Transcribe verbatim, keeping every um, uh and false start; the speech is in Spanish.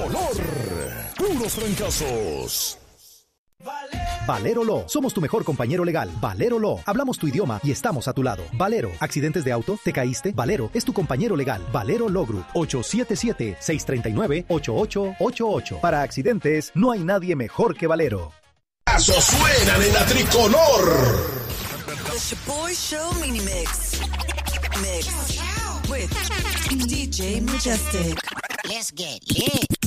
Tricolor. Puros fracasos. Valero Law. Somos tu mejor compañero legal. Valero Law. Hablamos tu idioma y estamos a tu lado. Valero. ¿Accidentes de auto? ¿Te caíste? Valero es tu compañero legal. Valero Law Group. ocho siete siete, seis tres nueve, ocho ocho ocho ocho. Para accidentes, no hay nadie mejor que Valero. ¡Pasos suenan en la Tricolor! The Shaboy Show Mini Mix. Mix. With D J Majestic. Let's get lit.